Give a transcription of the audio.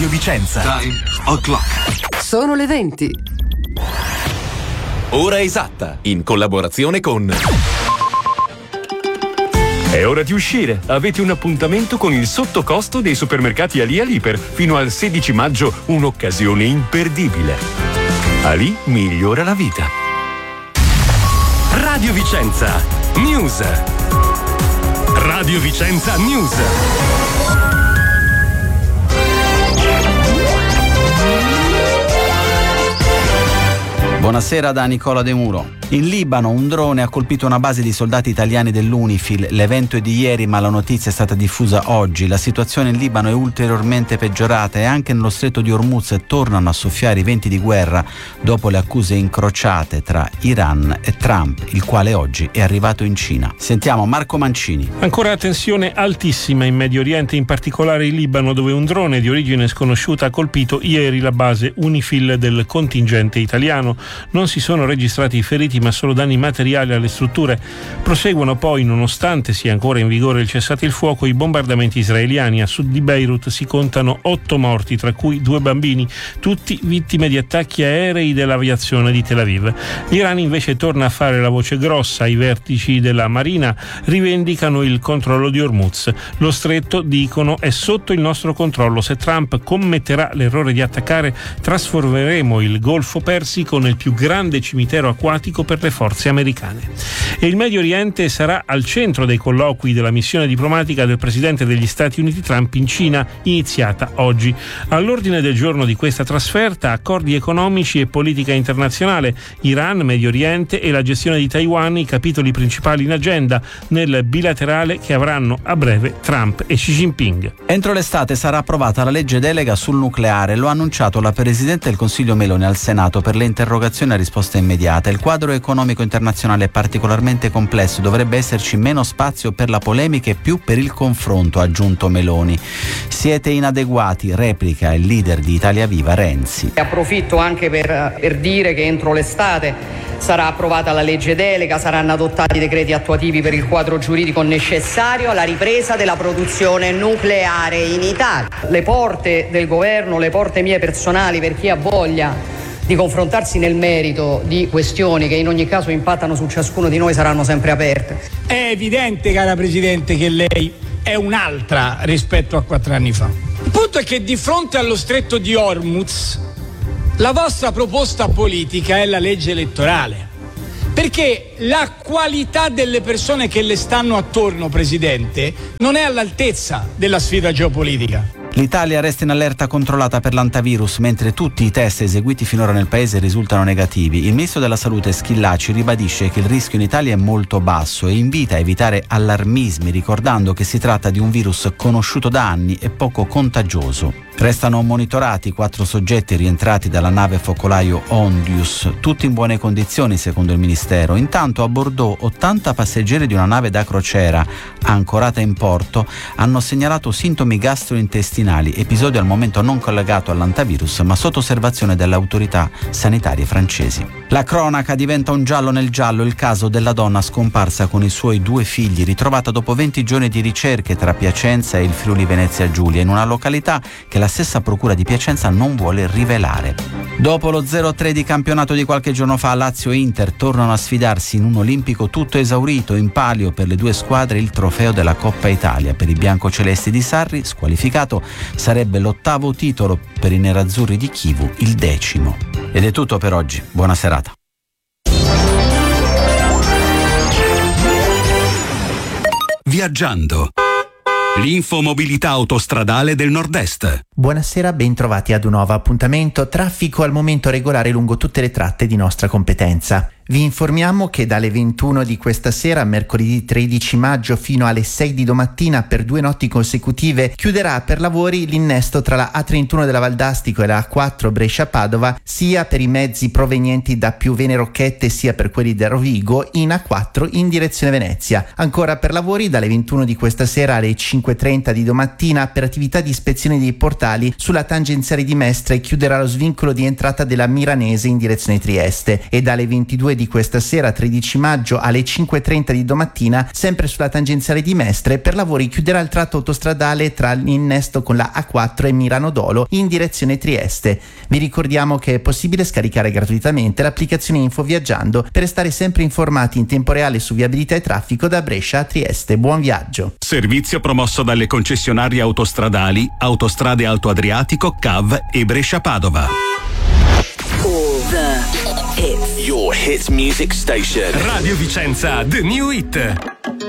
Radio Vicenza. Time o'clock. Sono le 20. Ora esatta, in collaborazione con... È ora di uscire. Avete un appuntamento con il sottocosto dei supermercati Ali Aliper. Fino al 16 maggio un'occasione imperdibile. Ali migliora la vita. Radio Vicenza News. Radio Vicenza News. Buonasera da Nicola De Muro. In Libano un drone ha colpito una base di soldati italiani dell'UNIFIL. L'evento è di ieri, ma la notizia è stata diffusa oggi. La situazione in Libano è ulteriormente peggiorata e anche nello stretto di Hormuz tornano a soffiare i venti di guerra dopo le accuse incrociate tra Iran e Trump, il quale oggi è arrivato in Cina. Sentiamo Marco Mancini. Ancora tensione altissima in Medio Oriente, in particolare in Libano, dove un drone di origine sconosciuta ha colpito ieri la base UNIFIL del contingente italiano. Non si sono registrati feriti ma solo danni materiali alle strutture. Proseguono poi, nonostante sia ancora in vigore il cessate il fuoco, i bombardamenti israeliani. A sud di Beirut si contano 8 morti, tra cui 2 bambini, tutti vittime di attacchi aerei dell'aviazione di Tel Aviv. L'Iran invece torna a fare la voce grossa. I vertici della Marina rivendicano il controllo di Hormuz. Lo stretto, dicono, è sotto il nostro controllo. Se Trump commetterà l'errore di attaccare, trasformeremo il Golfo Persico nel più grande cimitero acquatico per le forze americane. E il Medio Oriente sarà al centro dei colloqui della missione diplomatica del presidente degli Stati Uniti Trump in Cina, iniziata oggi. All'ordine del giorno di questa trasferta, accordi economici e politica internazionale, Iran, Medio Oriente e la gestione di Taiwan, i capitoli principali in agenda nel bilaterale che avranno a breve Trump e Xi Jinping. Entro l'estate sarà approvata la legge delega sul nucleare. Lo ha annunciato la Presidente del Consiglio Meloni al Senato per le interrogazioni a risposta immediata. Il quadro economico internazionale è particolarmente complesso, dovrebbe esserci meno spazio per la polemica e più per il confronto, ha aggiunto Meloni. Siete inadeguati, replica il leader di Italia Viva Renzi. Approfitto anche per dire che entro l'estate sarà approvata la legge delega, saranno adottati i decreti attuativi per il quadro giuridico necessario alla ripresa della produzione nucleare in Italia. Le porte del governo, le porte mie personali, per chi ha voglia di confrontarsi nel merito di questioni che in ogni caso impattano su ciascuno di noi, saranno sempre aperte. È evidente, cara Presidente, che lei è un'altra rispetto a 4 anni fa. Il punto è che di fronte allo stretto di Hormuz la vostra proposta politica è la legge elettorale, perché la qualità delle persone che le stanno attorno, Presidente, non è all'altezza della sfida geopolitica. L'Italia resta in allerta controllata per l'antivirus, mentre tutti i test eseguiti finora nel paese risultano negativi. Il ministro della Salute Schillaci ribadisce che il rischio in Italia è molto basso e invita a evitare allarmismi, ricordando che si tratta di un virus conosciuto da anni e poco contagioso. Restano monitorati 4 soggetti rientrati dalla nave focolaio Ondius, tutti in buone condizioni secondo il Ministero. Intanto a Bordeaux 80 passeggeri di una nave da crociera ancorata in porto hanno segnalato sintomi gastrointestinali, episodio al momento non collegato all'antivirus ma sotto osservazione delle autorità sanitarie francesi. La cronaca diventa un giallo nel giallo, il caso della donna scomparsa con i suoi 2 figli, ritrovata dopo 20 giorni di ricerche tra Piacenza e il Friuli Venezia Giulia, in una località che la stessa procura di Piacenza non vuole rivelare. Dopo lo 0-3 di campionato di qualche giorno fa, Lazio e Inter tornano a sfidarsi in un olimpico tutto esaurito. In palio per le 2 squadre il trofeo della Coppa Italia. Per i biancocelesti di Sarri, squalificato, sarebbe l'8º titolo, per i nerazzurri di Chivu il 10º. Ed è tutto per oggi, buona serata. Viaggiando. L'infomobilità autostradale del Nord-Est. Buonasera, bentrovati ad un nuovo appuntamento. Traffico al momento regolare lungo tutte le tratte di nostra competenza. Vi informiamo che dalle 21 di questa sera, mercoledì 13 maggio, fino alle 6 di domattina, per 2 notti consecutive, chiuderà per lavori l'innesto tra la A31 della Valdastico e la A4 Brescia-Padova, sia per i mezzi provenienti da Piuvene Rocchette sia per quelli da Rovigo in A4 in direzione Venezia. Ancora per lavori dalle 21 di questa sera alle 5:30 di domattina per attività di ispezione dei portali autostradali sulla tangenziale di Mestre chiuderà lo svincolo di entrata della Miranese in direzione Trieste, e dalle 22 di questa sera 13 maggio alle 5:30 di domattina sempre sulla tangenziale di Mestre per lavori chiuderà il tratto autostradale tra l'innesto con la A4 e Milano Dolo in direzione Trieste. Vi ricordiamo che è possibile scaricare gratuitamente l'applicazione Info Viaggiando per restare sempre informati in tempo reale su viabilità e traffico da Brescia a Trieste. Buon viaggio. Servizio promosso dalle concessionarie autostradali Autostrade Alto Adriatico, CAV e Brescia Padova. All the hits. Your hits music station. Radio Vicenza, The New Hit.